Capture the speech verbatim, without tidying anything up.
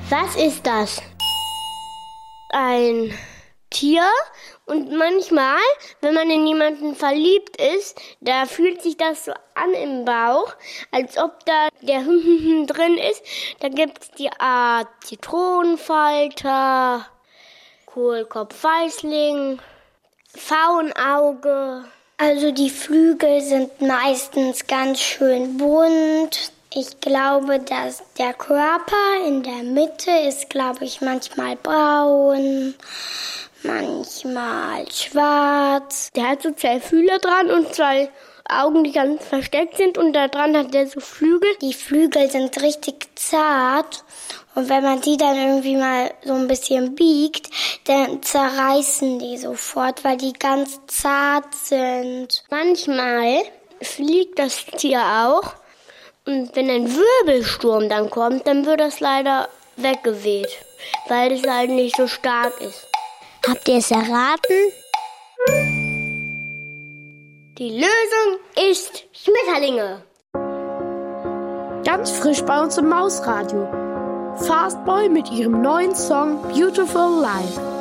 Was ist das? Ein Tier. Und manchmal, wenn man in jemanden verliebt ist, da fühlt sich das so an im Bauch, als ob da der drin ist. Da gibt es die Art Zitronenfalter, Kohlkopf-Weißling, Faunauge. Also die Flügel sind meistens ganz schön bunt. Ich glaube, dass der Körper in der Mitte ist, glaube ich, manchmal braun, manchmal schwarz. Der hat so zwei Fühler dran und zwei Augen, die ganz versteckt sind. Und da dran hat der so Flügel. Die Flügel sind richtig zart. Und wenn man die dann irgendwie mal so ein bisschen biegt, dann zerreißen die sofort, weil die ganz zart sind. Manchmal fliegt das Tier auch. Und wenn ein Wirbelsturm dann kommt, dann wird das leider weggeweht, weil es halt nicht so stark ist. Habt ihr es erraten? Die Lösung ist Schmetterlinge. Ganz frisch bei uns im Mausradio. Fastboy mit ihrem neuen Song Beautiful Life.